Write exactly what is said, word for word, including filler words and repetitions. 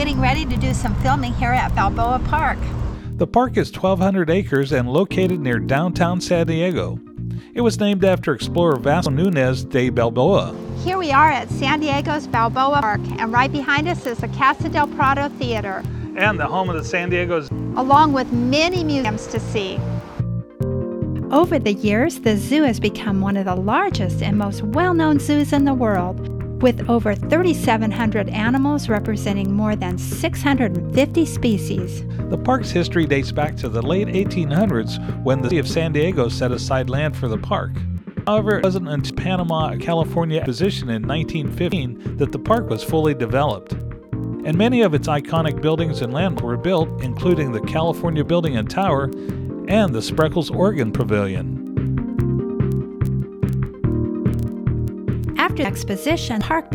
getting ready to do some filming here at Balboa Park. The park is twelve hundred acres and located near downtown San Diego. It was named after explorer Vasco Nunez de Balboa. Here we are at San Diego's Balboa Park, and right behind us is the Casa del Prado Theater, And the home of the San Diego's, along with many museums to see. Over the years, the zoo has become one of the largest and most well-known zoos in the world, with over thirty-seven hundred animals representing more than six hundred fifty species. The park's history dates back to the late eighteen hundreds when the city of San Diego set aside land for the park. However, it wasn't until Panama, California acquisition in nineteen fifteen that the park was fully developed. And many of its iconic buildings and landmarks were built, including the California Building and Tower and the Spreckels Organ Pavilion. After the exposition, the park